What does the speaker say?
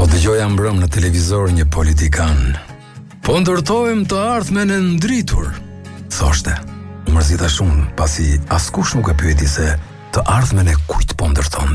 Po dëgjoja mbrëm në televizor një politikan. Po ndërtojmë të ardhmen e ndritur, thoshte. Mërzita shumë pasi askush nuk e pyeti se të ardhmen e kujt po ndërton.